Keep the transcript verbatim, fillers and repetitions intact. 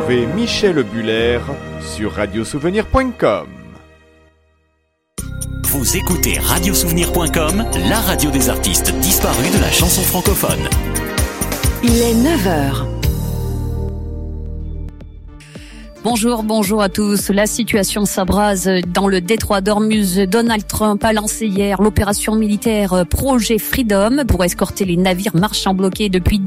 Retrouvez Michel Buller sur radiosouvenir point com. Vous écoutez radiosouvenir point com, la radio des artistes disparus de la chanson francophone. Il est neuf heures. Bonjour, bonjour à tous. La situation s'abrase dans le détroit d'Ormuz. Donald Trump a lancé hier l'opération militaire Projet Freedom pour escorter les navires marchands bloqués depuis